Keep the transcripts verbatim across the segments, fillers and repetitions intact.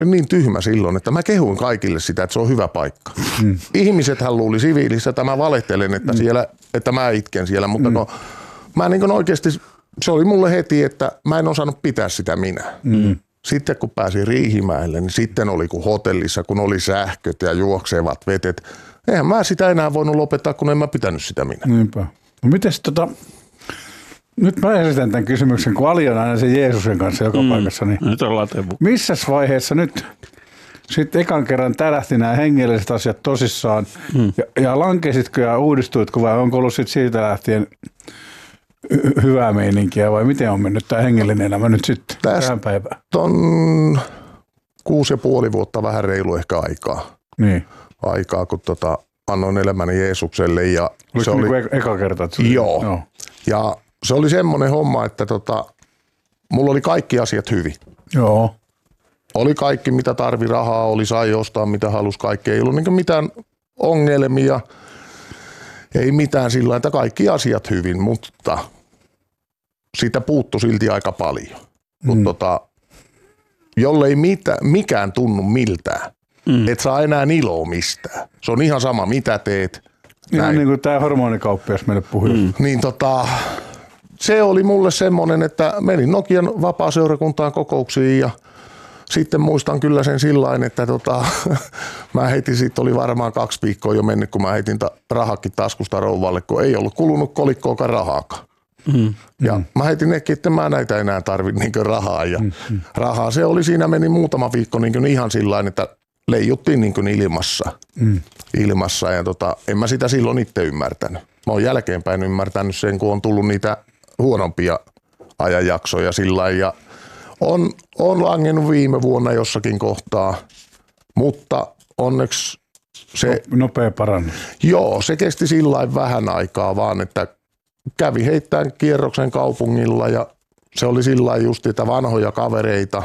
niin tyhmä silloin, että mä kehuin kaikille sitä, että se on hyvä paikka. Mm. Ihmisethän luuli siviilissä, että mä valehtelen, että, mm. siellä, että mä itken siellä, mutta mm. kun, mä niin kuin oikeasti, se oli mulle heti, että mä en osannut pitää sitä minä. Mm. Sitten kun pääsin Riihimäelle, niin sitten oli kuin hotellissa, kun oli sähköt ja juoksevat vetet. Eihän mä sitä enää voinut lopettaa, kun en mä pitänyt sitä minä. Niinpä. No mites tota, nyt mä esitän tämän kysymyksen, kun Ali on aina se Jeesuksen kanssa joka mm. paikassa. Niin nyt on latevu. Missäs vaiheessa nyt sitten ekan kerran tärähti nämä hengelliset asiat tosissaan mm. ja, ja lankesitko ja uudistuitko vai onko ollut sitten siitä lähtien hy- hyvää meininkiä vai miten on mennyt tämä hengellinen elämä nyt sitten tähän päivään? On kuusi ja puoli vuotta vähän reilu ehkä aikaa. Niin. Aikaa, kun tota, annoin elämäni Jeesukselle. Ja Oliko se oli niin kuin eka kerta? Joo. joo. Ja se oli semmoinen homma, että tota, mulla oli kaikki asiat hyvin. Joo. Oli kaikki, mitä tarvi rahaa, oli sai ostaa, mitä halusi, kaikki. Ei ollut niin mitään ongelmia, ei mitään sillä, että kaikki asiat hyvin, mutta siitä puuttui silti aika paljon. Mm. Mutta tota, jollei mitä, mikään tunnu miltään, mm. et saa enää iloa mistään. Se on ihan sama, mitä teet. Ihan näin. Niin kuin tämä hormonikauppias meille puhui. Mm. Niin tota, se oli mulle semmoinen, että menin Nokian vapaaseurakuntaan kokouksiin ja sitten muistan kyllä sen sillain, että tota, mä heitin, siitä oli varmaan kaksi viikkoa jo mennyt, kun mä heitin ta- rahakin taskusta rouvalle, kun ei ollut kulunut kolikkoakaan rahaakaan. Mm, ja mm. mä heitin nekin, että mä näitä enää tarvitse niin rahaa. Ja mm, mm. rahaa se oli, siinä meni muutama viikko niin ihan sillain, että leijuttiin niin ilmassa. Mm. ilmassa ja tota, en mä sitä silloin itse ymmärtänyt. Mä oon jälkeenpäin ymmärtänyt sen, kun on tullut niitä huonompia ajanjaksoja sillain ja On, on langennut viime vuonna jossakin kohtaa, mutta onneksi se... Nopea parannus. Joo, se kesti sillain vähän aikaa vaan, että kävi heittämään kierroksen kaupungilla ja se oli sillain just, että vanhoja kavereita,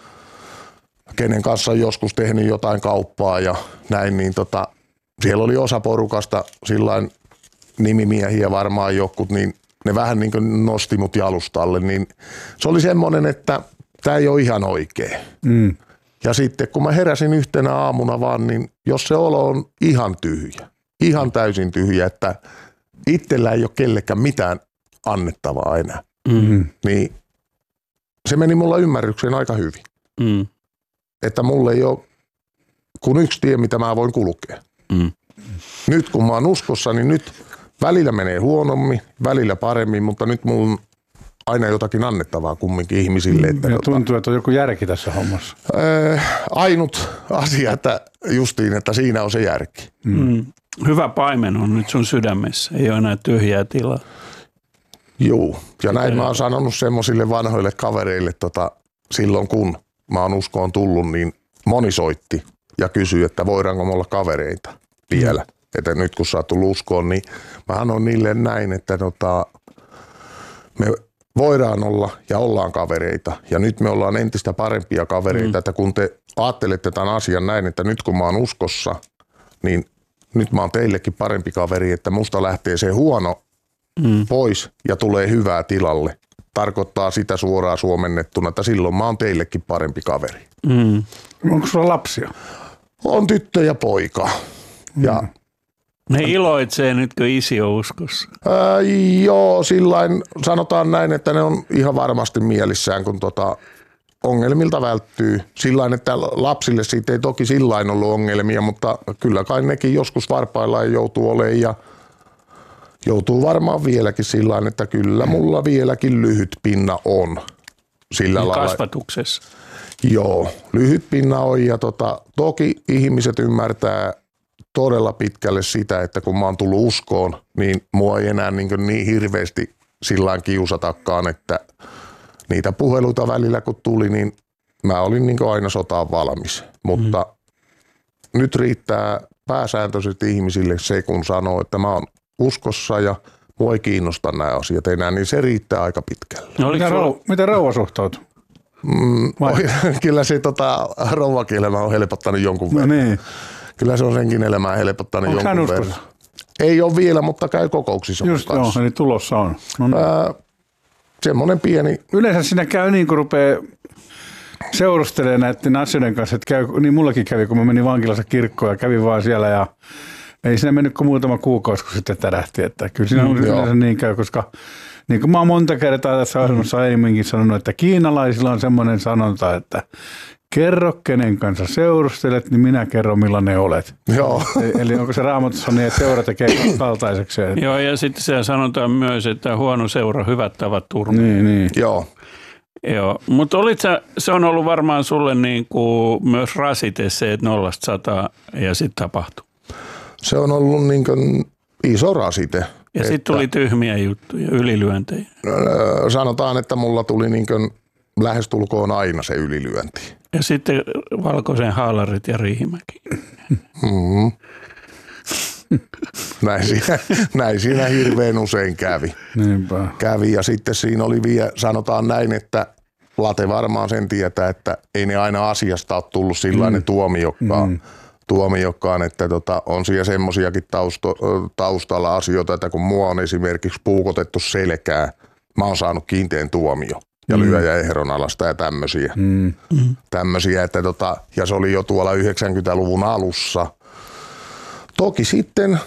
kenen kanssa on joskus tehnyt jotain kauppaa ja näin, niin tota, siellä oli osa porukasta sillain nimimiehiä varmaan jokut, niin ne vähän niin kuin nosti mut jalustalle, niin se oli semmoinen, että tämä ei ole ihan oikein. Mm. Ja sitten kun mä heräsin yhtenä aamuna vaan, niin jos se olo on ihan tyhjä, ihan täysin tyhjä, että itsellä ei ole kellekään mitään annettavaa enää, mm. niin se meni mulla ymmärrykseen aika hyvin. Mm. Että mulla ei ole kuin yksi tie, mitä mä voin kulkea. Mm. Nyt kun mä oon uskossa, niin nyt välillä menee huonommin, välillä paremmin, mutta nyt mulla on aina jotakin annettavaa kumminkin ihmisille. Että ja tuntuu, että on joku järki tässä hommassa. Ää, ainut asia, että justiin, että siinä on se järki. Mm. Hyvä paimen on nyt sun sydämessä, ei ole enää tyhjää tilaa. Joo, ja näin mä oon sanonut semmoisille vanhoille kavereille tota, silloin, kun mä oon uskoon tullut, niin moni soitti ja kysyi, että voidaanko me olla kavereita vielä. Mm. Että nyt kun sä oot tullut uskoon, niin mä sanon niille näin, että tota, me voidaan olla ja ollaan kavereita. Ja nyt me ollaan entistä parempia kavereita, mm. että kun te ajattelette tämän asian näin, että nyt kun mä oon uskossa, niin nyt mä oon teillekin parempi kaveri, että musta lähtee se huono mm. pois ja tulee hyvää tilalle. Tarkoittaa sitä suoraan suomennettuna, että silloin mä oon teillekin parempi kaveri. Mm. Onko sulla lapsia? On tyttö ja poika. Mm. Ja ne iloitsee nyt, kun isi on uskossa. Ää, joo, sillain sanotaan näin, että ne on ihan varmasti mielissään, kun tota ongelmilta välttyy. Sillain, että lapsille siitä ei toki sillain ollut ongelmia, mutta kyllä kai nekin joskus varpaillaan joutuu olemaan ja joutuu varmaan vieläkin sillain, että kyllä mulla vieläkin lyhyt pinna on. Sillä lailla. Kasvatuksessa. Joo, lyhyt pinna on ja tota, toki ihmiset ymmärtää todella pitkälle sitä, että kun mä oon tullut uskoon, niin mua ei enää niin, niin hirveästi sillain kiusatakaan, että niitä puheluita välillä kun tuli, niin mä olin niin aina sotaan valmis. Mutta mm. nyt riittää pääsääntöisesti ihmisille se, kun sanoo, että mä oon uskossa ja mua ei kiinnosta nämä asiat enää, niin se riittää aika pitkälle. No, miten, rau- miten rouva suhtautuu? Mm, kyllä se tota, rouvakin elämä on helpottanut jonkun verran. No niin. Kyllä se on senkin elämää helpottanut Onko jonkun verran. Ei ole vielä, mutta käy kokouksissa. Just joo, eli tulossa on. No niin. Ää, semmoinen pieni. Yleensä siinä käy niin, kun rupeaa seurustelee näiden asioiden kanssa, että käy, niin mullakin kävi, kun mä menin vankilassa kirkkoon ja kävin vaan siellä ja ei siinä mennyt kuin muutama kuukausi, kun sitten tärähti, että kyllä siinä on yleensä niin käy, koska niin kuin mä oon monta kertaa tässä ohjelmassa aiemminkin sanonut, että kiinalaisilla on semmoinen sanonta, että kerro kenen kanssa seurustelet, niin minä kerron millainen olet. Joo. Eli onko se Raamatussa niin, että seura tekee kaltaisekseen? Joo, ja sitten siellä sanotaan myös, että huono seura, hyvät tavat turmia. Niin, niin. Joo. Joo, mutta se on ollut varmaan sulle niin kuin myös rasite se, että nollasta sataa ja sitten tapahtuu. Se on ollut niin kuin iso rasite. Ja sitten tuli tyhmiä juttuja, ylilyöntejä. Sanotaan, että mulla tuli niin kuin lähestulkoon aina se ylilyönti. Ja sitten valkoisen haalarit ja Riihimäki. Mm-hmm. Näin, siinä, näin siinä hirveän usein kävi. Niinpä. kävi. Ja sitten siinä oli vielä, sanotaan näin, että Late varmaan sen tietää, että ei ne aina asiasta ole tullut sillainen mm. tuomiokkaan. Mm. tuomiokkaan, että tota, on siellä semmoisiakin tausto, taustalla asioita, että kun mua on esimerkiksi puukotettu selkää, mä oon saanut kiinteän tuomio ja mm. lyöjä ehron alasta ja tämmöisiä. Mm. tämmöisiä että tota, ja se oli jo tuolla yhdeksänkymmentäluvun alussa. Toki sitten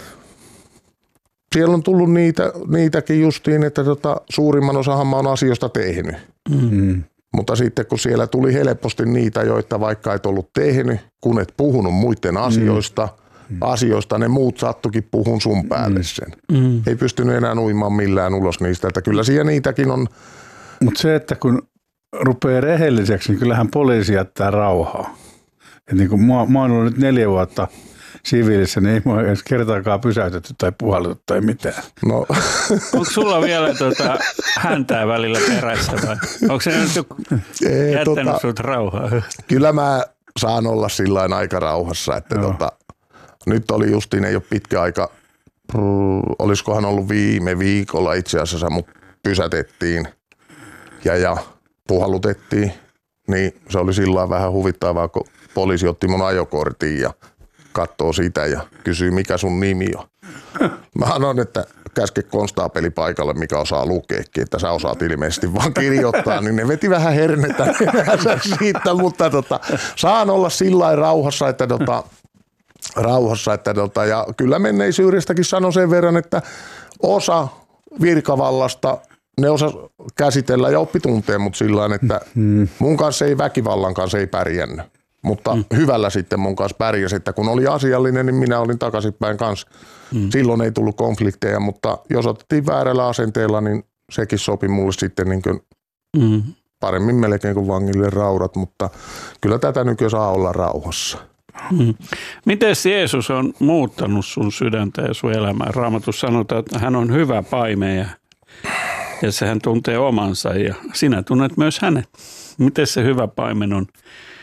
siellä on tullut niitä, niitäkin justiin, että tota, suurimman osahan mä oon asioista tehnyt. Mm. Mutta sitten kun siellä tuli helposti niitä, joita vaikka et ollut tehnyt, kun et puhunut muiden asioista, mm. asioista ne muut sattukin puhun sun päälle sen. Mm. Ei pystynyt enää uimaan millään ulos niistä, että kyllä siellä niitäkin on. Mutta se, että kun rupeaa rehelliseksi, niin kyllähän poliisi jättää rauhaa. Et niin kun mä, mä oon ollut nyt neljä vuotta siviilissä, niin ei mua edes kertaakaan pysäytetty tai puhalluttu tai mitään. No. Onko sulla vielä tuota häntää välillä perässä vai onko se nyt ei, jättänyt tota, sut rauhaa? Kyllä mä saan olla sillain aika rauhassa, että tota, nyt oli justiin, ei ole pitkä aika, prr, olisikohan ollut viime viikolla itse asiassa, mut pysätettiin ja, ja puhallutettiin, niin se oli sillain vähän huvittavaa, kun poliisi otti mun ajokortin ja katsoo sitä ja kysyy, mikä sun nimi on. Mä sanon, että käske konstaapeli paikalle, mikä osaa lukeekin, että sä osaat ilmeisesti vaan kirjoittaa, niin ne veti vähän hernettä siitä, mutta tota, saan olla sillain rauhassa, että tota, rauhassa, että tota, ja kyllä menneisyydestäkin sanon sen verran, että osa virkavallasta ne osa käsitellä ja oppi tuntee mut sillain, että mun kanssa ei väkivallan kanssa ei pärjännyt. Mutta mm. hyvällä sitten mun kanssa pärjäsi, että kun oli asiallinen, niin minä olin takaisinpäin kanssa. Mm. Silloin ei tullut konflikteja, mutta jos otettiin väärällä asenteella, niin sekin sopi mulle sitten niin kuin mm. paremmin melkein kuin vangille raudat, mutta kyllä tätä nykyään saa olla rauhassa. Mm. Miten Jeesus on muuttanut sun sydäntä ja sun elämää? Raamatussa sanotaan, että hän on hyvä paimen ja, ja sehän tuntee omansa ja sinä tunnet myös hänet. Miten se hyvä paimen on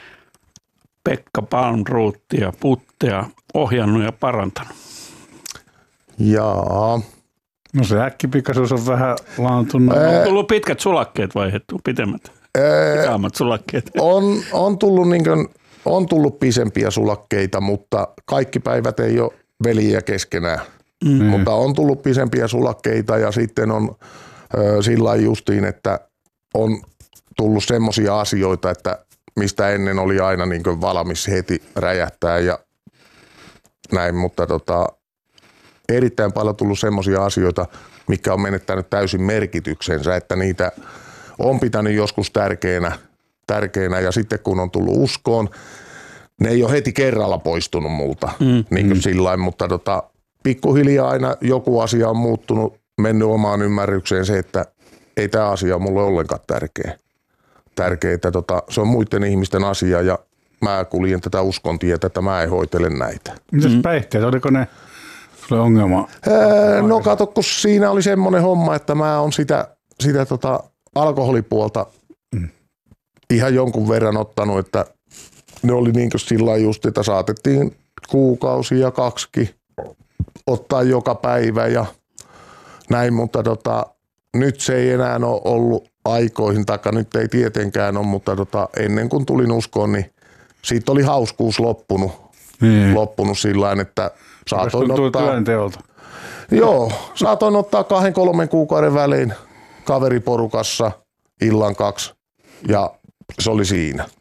Pekka Palmroottia, Puttea ohjannut ja parantanut? Jaa. No se äkkipikaisuus on vähän laantunut. On tullut pitkät sulakkeet vaihdettu, pitemmät? Pikaammat sulakkeet. On, on, tullut niin kuin, on tullut pisempiä sulakkeita, mutta kaikki päivät ei ole veljiä keskenään. Mm. Mutta on tullut pisempiä sulakkeita ja sitten on ö, sillä justiin, että on tullut semmoisia asioita, että mistä ennen oli aina niin kuin valmis heti räjähtää ja näin, mutta tota, erittäin paljon tullut semmoisia asioita, mikä on menettänyt täysin merkityksensä, että niitä on pitänyt joskus tärkeänä, tärkeänä ja sitten kun on tullut uskoon, ne ei ole heti kerralla poistunut multa, mm. niin kuin mm. sillain, mutta tota, pikkuhiljaa aina joku asia on muuttunut, mennyt omaan ymmärrykseen se, että ei tämä asia ole mulle ollenkaan tärkeä. Tärkeitä, tota, se on muiden ihmisten asia ja mä kuljen tätä uskontietä, että mä en hoitele näitä. Mitäs päihteet, oliko ne sulle ongelma? Ee, no kato, kun siinä oli semmoinen homma, että mä oon sitä, sitä tota alkoholipuolta mm. ihan jonkun verran ottanut, että ne oli niin kuin sillä just, että saatettiin kuukausia ja kaksikin ottaa joka päivä ja näin, mutta tota, nyt se ei enää ole ollut aikoihin, taikka nyt ei tietenkään ole, mutta tota, ennen kuin tulin uskoon, niin siitä oli hauskuus loppunut, niin. loppunut sillain, että saatoin ottaa... työnteolta. Joo, saatoin ottaa kahden kolmen kuukauden välein kaveriporukassa illan kaksi ja se oli siinä.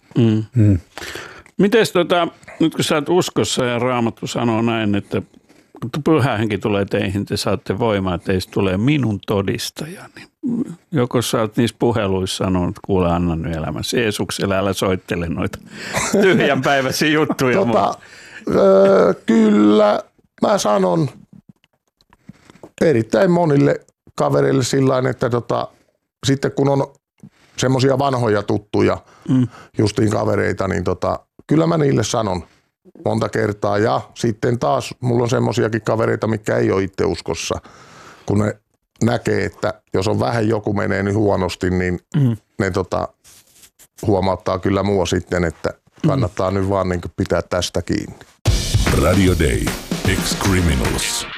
Mm. Mm. Mites tota, nyt kun sä oot uskossa ja Raamattu sanoo näin, että kun Pyhä Henki tulee teihin, te saatte voimaa, että teistä tulee minun todistajani. Joko sä oot niissä puheluissa sanonut, että kuule anna nyt elämässä Jeesuksella, älä soittele noita tyhjänpäiväisiä juttuja. tota, öö, kyllä mä sanon erittäin monille kavereille sillain, että tota, sitten kun on semmoisia vanhoja tuttuja, mm. justiin kavereita, niin tota, kyllä mä niille sanon monta kertaa. Ja sitten taas mulla on semmoisiakin kavereita, mitkä ei ole itse uskossa, kun ne näkee, että jos on vähän joku menee niin huonosti, niin mm. ne tota, huomauttaa kyllä mua sitten, että kannattaa mm. nyt vaan niin pitää tästä kiinni. Radio Day. Ex-Criminals.